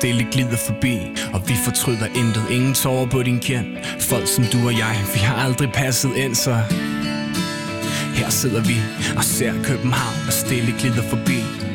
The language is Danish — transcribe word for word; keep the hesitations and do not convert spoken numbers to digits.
stille glider forbi, og vi fortryder intet, ingen tårer på din kind. Folk som du og jeg, vi har aldrig passet ind, så her sidder vi og ser København, der stille glider forbi.